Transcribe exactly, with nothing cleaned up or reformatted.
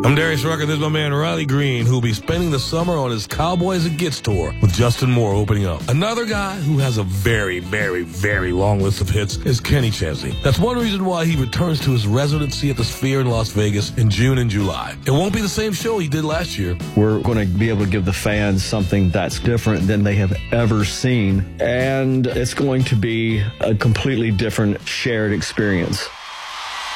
I'm Darius Rucker. This is my man Riley Green, who will be spending the summer on his Cowboys It Gets tour with Justin Moore opening up. Another guy who has a very, very, very long list of hits is Kenny Chesney. That's one reason why he returns to his residency at the Sphere in Las Vegas in June and July. It won't be the same show he did last year. We're going to be able to give the fans something that's different than they have ever seen, and it's going to be a completely different shared experience.